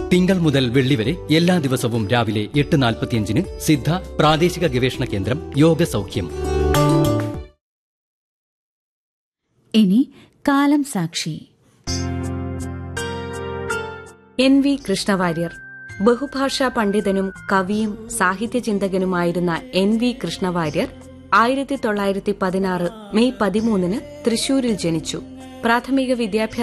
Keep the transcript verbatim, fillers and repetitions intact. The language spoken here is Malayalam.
തിങ്കൾ മുതൽ വെള്ളി വരെ എല്ലാ ദിവസവും രാവിലെ എട്ട് നാൽപ്പത്തിയഞ്ചിന് സിദ്ധ പ്രാദേശിക ഗവേഷണ കേന്ദ്രം യോഗ സൗഖ്യം. ഇനി കാലം സാക്ഷി. N V Krishna Warrier. ബഹുഭാഷാ പണ്ഡിതനും കവിയും സാഹിത്യചിന്തകനുമായിരുന്ന എൻ വി കൃഷ്ണവാര്യർ ആയിരത്തി തൊള്ളായിരത്തി പതിനാറ് മെയ് പതിമൂന്നിന് തൃശൂരിൽ ജനിച്ചു. പ്രാഥമിക വിദ്യാഭ്യാസം